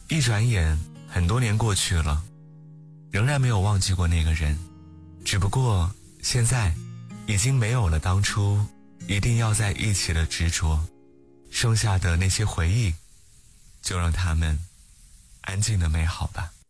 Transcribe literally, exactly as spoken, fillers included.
一转眼很多年过去了，仍然没有忘记过那个人，只不过现在已经没有了当初一定要在一起的执着，剩下的那些回忆就让他们安静的美好吧。